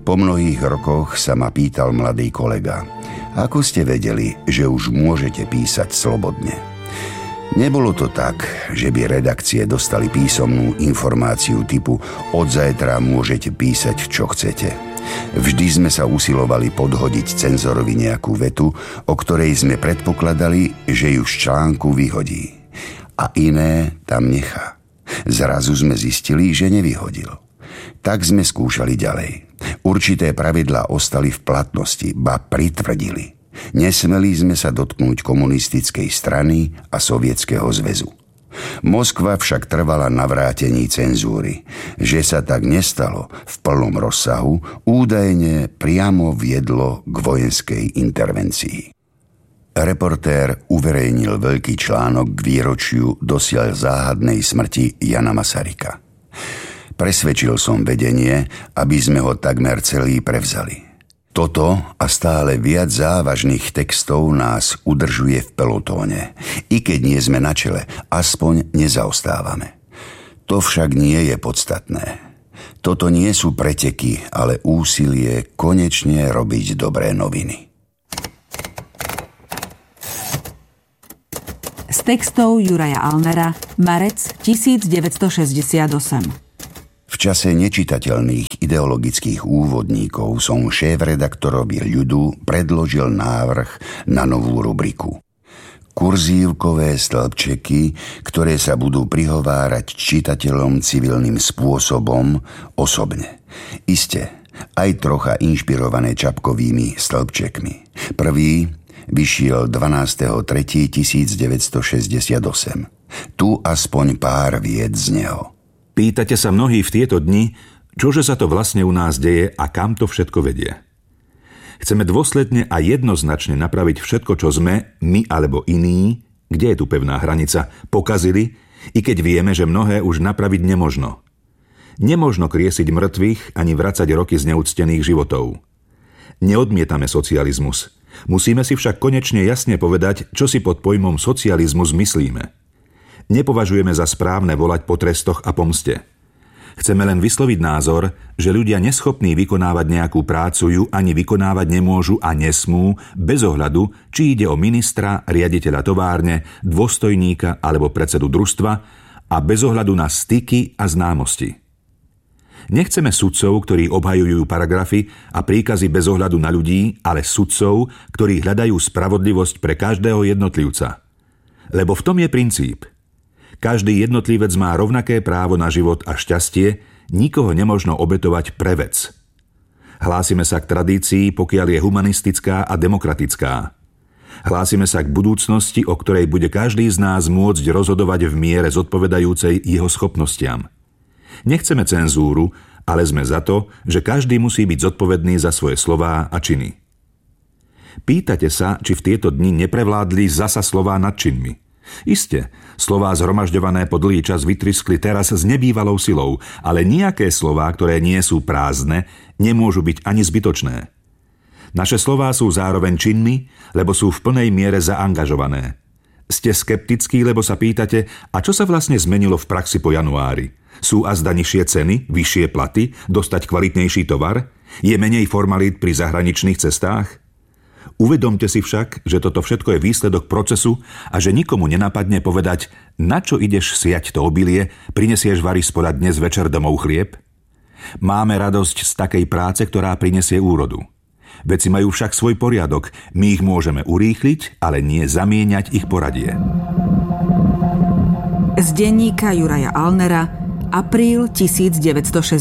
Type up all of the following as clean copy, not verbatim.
Po mnohých rokoch sa ma pýtal mladý kolega: ako ste vedeli, že už môžete písať slobodne? Nebolo to tak, že by redakcie dostali písomnú informáciu typu od zajtra môžete písať, čo chcete. Vždy sme sa usilovali podhodiť cenzorovi nejakú vetu, o ktorej sme predpokladali, že ju z článku vyhodí. A iné tam nechá. Zrazu sme zistili, že nevyhodil. Tak sme skúšali ďalej. Určité pravidlá ostali v platnosti, ba pritvrdili. Nesmeli sme sa dotknúť komunistickej strany a Sovietskeho zväzu. Moskva však trvala na vrátení cenzúry. Že sa tak nestalo v plnom rozsahu, údajne priamo viedlo k vojenskej intervencii. Reportér uverejnil veľký článok k výročiu dosiaľ záhadnej smrti Jana Masaryka. Presvedčil som vedenie, aby sme ho takmer celý prevzali. Toto a stále viac závažných textov nás udržuje v pelotóne. I keď nie sme na čele, aspoň nezaostávame. To však nie je podstatné. Toto nie sú preteky, ale úsilie konečne robiť dobré noviny. Z textov Juraja Alnera, marec 1968. V čase nečitateľných ideologických úvodníkov som šéfredaktorovi Ľudu predložil návrh na novú rubriku. Kurzívkové stĺpčeky, ktoré sa budú prihovárať čitateľom civilným spôsobom osobne. Iste, aj trocha inšpirované Čapkovými stĺpčekmi. Prvý vyšiel 12.3.1968. Tu aspoň pár vied z neho. Pýtate sa mnohí v tieto dni, čože sa to vlastne u nás deje a kam to všetko vedie. Chceme dôsledne a jednoznačne napraviť všetko, čo sme, my alebo iní, kde je tu pevná hranica, pokazili, i keď vieme, že mnohé už napraviť nemožno. Nemožno kriesiť mŕtvych ani vracať roky z neúctených životov. Neodmietame socializmus. Musíme si však konečne jasne povedať, čo si pod pojmom socializmus myslíme. Nepovažujeme za správne volať po trestoch a pomste. Chceme len vysloviť názor, že ľudia neschopní vykonávať nejakú prácu ju ani vykonávať nemôžu a nesmú, bez ohľadu, či ide o ministra, riaditeľa továrne, dôstojníka alebo predsedu družstva a bez ohľadu na styky a známosti. Nechceme sudcov, ktorí obhajujú paragrafy a príkazy bez ohľadu na ľudí, ale sudcov, ktorí hľadajú spravodlivosť pre každého jednotlivca. Lebo v tom je princíp. Každý jednotlivec má rovnaké právo na život a šťastie, nikoho nemožno obetovať pre vec. Hlásime sa k tradícii, pokiaľ je humanistická a demokratická. Hlásime sa k budúcnosti, o ktorej bude každý z nás môcť rozhodovať v miere zodpovedajúcej jeho schopnostiam. Nechceme cenzúru, ale sme za to, že každý musí byť zodpovedný za svoje slová a činy. Pýtate sa, či v tieto dni neprevládli zasa slová nad činmi. Iste, slová zhromažďované po dlhý čas vytriskli teraz s nebývalou silou, ale nejaké slová, ktoré nie sú prázdne, nemôžu byť ani zbytočné. Naše slová sú zároveň činmi, lebo sú v plnej miere zaangažované. Ste skeptickí, lebo sa pýtate, a čo sa vlastne zmenilo v praxi po januári? Sú azda nižšie ceny, vyššie platy, dostať kvalitnejší tovar? Je menej formalít pri zahraničných cestách? Uvedomte si však, že toto všetko je výsledok procesu a že nikomu nenapadne povedať, na čo ideš siať to obilie, prinesieš vary spoľa dnes večer domov chlieb? Máme radosť z takej práce, ktorá prinesie úrodu. Veci majú však svoj poriadok, my ich môžeme urýchliť, ale nie zamieňať ich poradie. Z denníka Juraja Alnera, apríl 1968.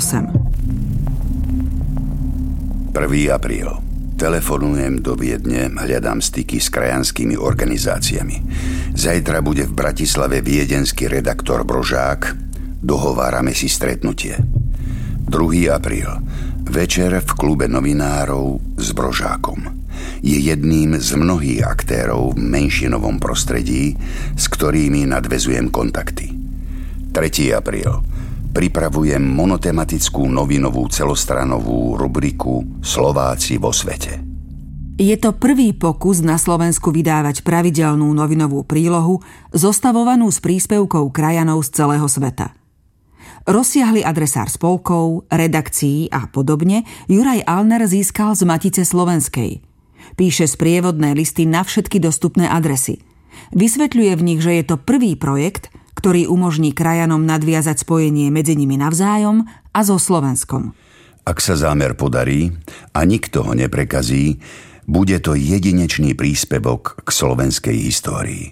1. apríl. Telefonujem do Viedne, hľadám styky s krajanskými organizáciami. Zajtra bude v Bratislave viedenský redaktor Brožák. Dohovárame si stretnutie. 2. apríl. Večer v klube novinárov s Brožákom. Je jedným z mnohých aktérov v menšinovom prostredí, s ktorými nadväzujem kontakty. 3. apríl. Pripravujem monotematickú novinovú celostranovú rubriku Slováci vo svete. Je to prvý pokus na Slovensku vydávať pravidelnú novinovú prílohu zostavovanú z príspevkov krajanov z celého sveta. Rozsiahly adresár spolkov, redakcií a podobne Juraj Alner získal z Matice slovenskej. Píše sprievodné listy na všetky dostupné adresy. Vysvetľuje v nich, že je to prvý projekt, ktorý umožní krajanom nadviazať spojenie medzi nimi navzájom a so Slovenskom. Ak sa zámer podarí a nikto ho neprekazí, bude to jedinečný príspevok k slovenskej histórii.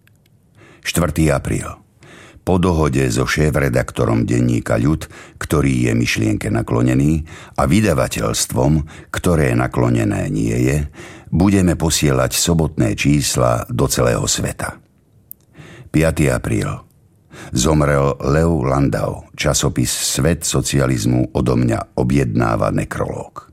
4. apríl. Po dohode so šéfredaktorom denníka Ľud, ktorý je myšlienke naklonený, a vydavateľstvom, ktoré naklonené nie je, budeme posielať sobotné čísla do celého sveta. 5. apríl. Zomrel Leo Landau, časopis Svet socializmu odo mňa objednáva nekrológ.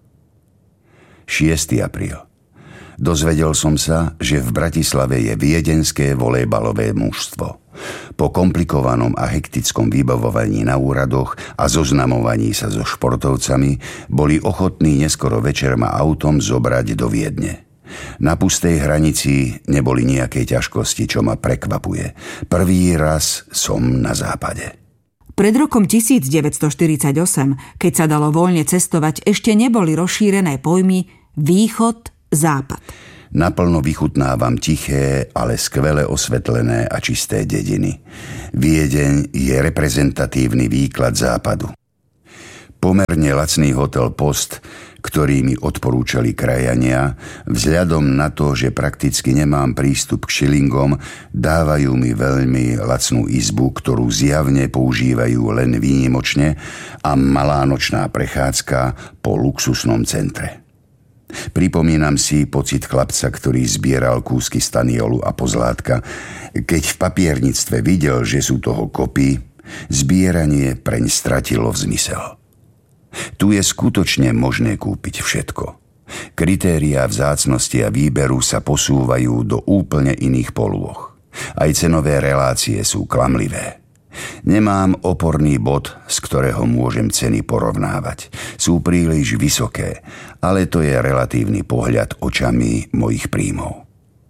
6. apríl. Dozvedel som sa, že v Bratislave je viedenské volejbalové mužstvo. Po komplikovanom a hektickom vybavovaní na úradoch a zoznamovaní sa so športovcami boli ochotní neskoro večer ma autom zobrať do Viedne. Na pustej hranici neboli nejaké ťažkosti, čo ma prekvapuje. Prvý raz som na západe. Pred rokom 1948, keď sa dalo voľne cestovať, ešte neboli rozšírené pojmy východ, západ. Naplno vychutnávam tiché, ale skvele osvetlené a čisté dediny. Viedeň je reprezentatívny výklad západu. Pomerne lacný hotel Post, ktorý mi odporúčali krajania, vzhľadom na to, že prakticky nemám prístup k šilingom, dávajú mi veľmi lacnú izbu, ktorú zjavne používajú len výnimočne, a malá nočná prechádzka po luxusnom centre. Pripomínam si pocit chlapca, ktorý zbieral kúsky staniolu a pozlátka. Keď v papiernictve videl, že sú toho kopy, zbieranie preň stratilo zmysel. Tu je skutočne možné kúpiť všetko. Kritériá vzácnosti a výberu sa posúvajú do úplne iných polôch. Aj cenové relácie sú klamlivé. Nemám oporný bod, z ktorého môžem ceny porovnávať. Sú príliš vysoké, ale to je relatívny pohľad očami mojich príjmov.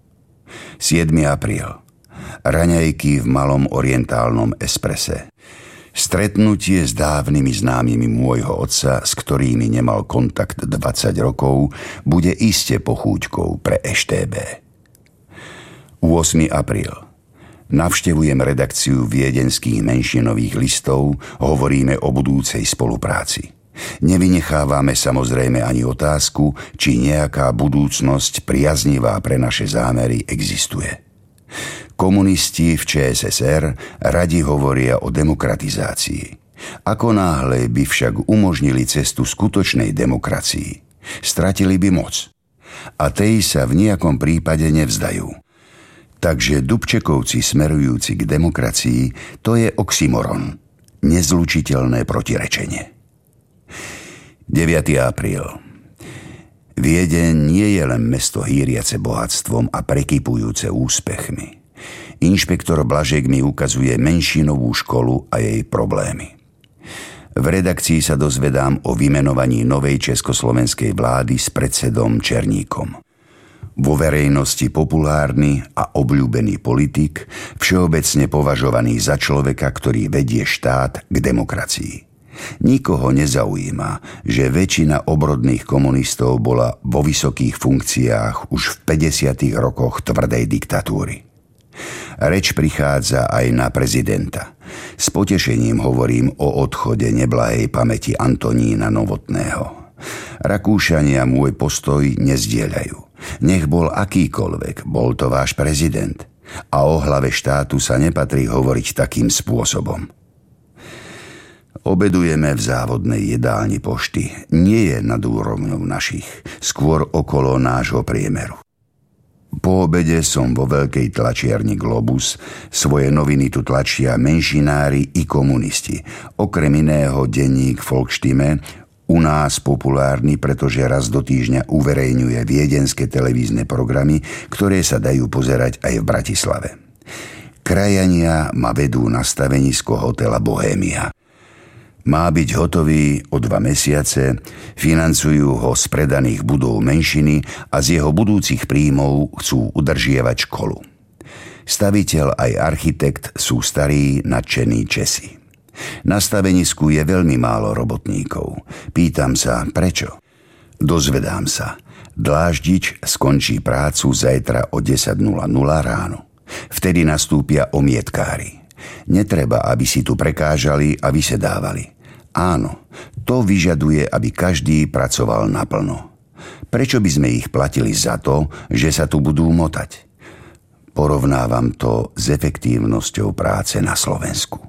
7. apríl. Raňajky v malom orientálnom esprese. Stretnutie s dávnymi známymi môjho otca, s ktorými nemal kontakt 20 rokov, bude iste pochúťkou pre EŠTB. 8. apríl. Navštevujem redakciu viedenských menšinových listov, hovoríme o budúcej spolupráci. Nevynechávame samozrejme ani otázku, či nejaká budúcnosť priaznivá pre naše zámery existuje. Komunisti v ČSSR radi hovoria o demokratizácii. Ako náhle by však umožnili cestu skutočnej demokracii, stratili by moc. A tej sa v nejakom prípade nevzdajú. Takže Dubčekovci smerujúci k demokracii, to je oxymoron, nezlučiteľné protirečenie. 9. apríl. Viedeň nie je len mesto hýriace bohatstvom a prekypujúce úspechmi. Inšpektor Blažek mi ukazuje menšinovú školu a jej problémy. V redakcii sa dozvedám o vymenovaní novej československej vlády s predsedom Černíkom. Vo verejnosti populárny a obľúbený politik, všeobecne považovaný za človeka, ktorý vedie štát k demokracii. Nikoho nezaujíma, že väčšina obrodných komunistov bola vo vysokých funkciách už v 50. rokoch tvrdej diktatúry. Reč prichádza aj na prezidenta. S potešením hovorím o odchode neblahej pamäti Antonína Novotného. Rakúšania môj postoj nezdieľajú. Nech bol akýkoľvek, bol to váš prezident. A o hlave štátu sa nepatrí hovoriť takým spôsobom. Obedujeme v závodnej jedálni pošty. Nie je nad úrovňou našich, skôr okolo nášho priemeru. Po obede som vo veľkej tlačiarni Globus. Svoje noviny tu tlačia menšinári i komunisti. Okrem iného denník Volksstimme, u nás populárny, pretože raz do týždňa uverejňuje viedenské televízne programy, ktoré sa dajú pozerať aj v Bratislave. Krajania ma vedú na stavenisko hotela Bohémia. Má byť hotový o 2 mesiace, financujú ho z predaných budov menšiny a z jeho budúcich príjmov chcú udržiavať školu. Staviteľ aj architekt sú starí nadšení Česi. Na stavenisku je veľmi málo robotníkov. Pýtam sa, prečo? Dozvedám sa. Dláždič skončí prácu zajtra o 10:00 ráno. Vtedy nastúpia omietkári. Netreba, aby si tu prekážali a vysedávali. Áno, to vyžaduje, aby každý pracoval naplno. Prečo by sme ich platili za to, že sa tu budú motať? Porovnávam to s efektívnosťou práce na Slovensku.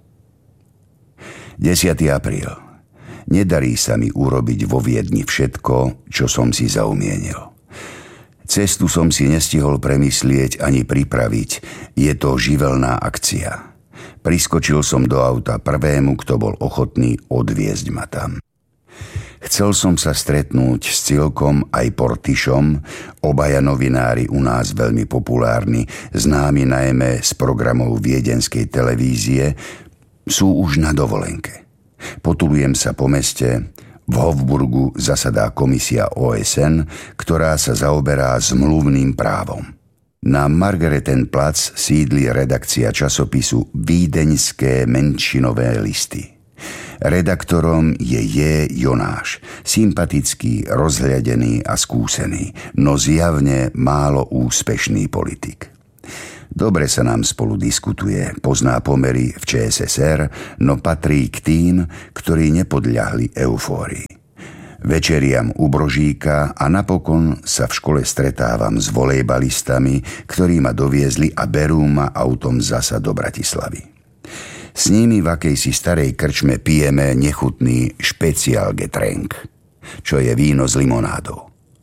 10. apríl. Nedarí sa mi urobiť vo Viedni všetko, čo som si zaumienil. Cestu som si nestihol premyslieť ani pripraviť. Je to živelná akcia. Priskočil som do auta prvému, kto bol ochotný odviezť ma tam. Chcel som sa stretnúť s Cilkom aj Portišom, obaja novinári u nás veľmi populárni, známi najmä z programov viedenskej televízie, sú už na dovolenke. Potulujem sa po meste. V Hofburgu zasadá komisia OSN, ktorá sa zaoberá zmluvným právom. Na Margaretenplatz sídli redakcia časopisu Vídeňské menšinové listy. Redaktorom je J. Jonáš, sympatický, rozhľadený a skúsený, no zjavne málo úspešný politik. Dobre sa nám spolu diskutuje, pozná pomery v ČSSR, no patrí k tým, ktorí nepodľahli eufórii. Večeriam u Brožíka a napokon sa v škole stretávam s volejbalistami, ktorí ma doviezli a berú ma autom zasa do Bratislavy. S nimi v akejsi starej krčme pijeme nechutný Spezialgetränk, čo je víno s limonádou.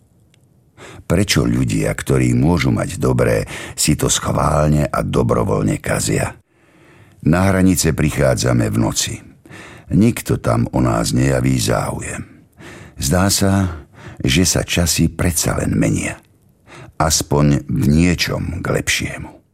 Prečo ľudia, ktorí môžu mať dobré, si to schválne a dobrovoľne kazia? Na hranice prichádzame v noci. Nikto tam o nás nejaví záujem. Zdá sa, že sa časy predsa len menia. Aspoň v niečom k lepšiemu.